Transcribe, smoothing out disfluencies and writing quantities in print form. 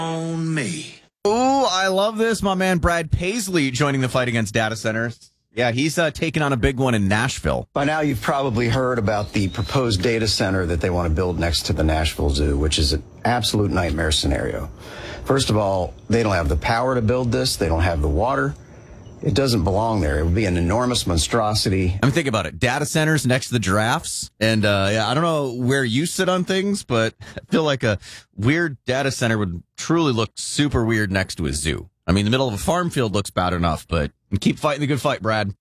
On me. Ooh, I love this. My man Brad Paisley joining the fight against data centers. Yeah, he's taking on a big one in Nashville. By now, you've probably heard about the proposed data center that they want to build next to the Nashville Zoo, which is an absolute nightmare scenario. First of all, they don't have the power to build this. They don't have the water. It doesn't belong there. It would be an enormous monstrosity. I mean, think about it. Data centers next to the giraffes. And yeah, I don't know where you sit on things, but I feel like a weird data center would truly look super weird next to a zoo. I mean, the middle of a farm field looks bad enough, but keep fighting the good fight, Brad.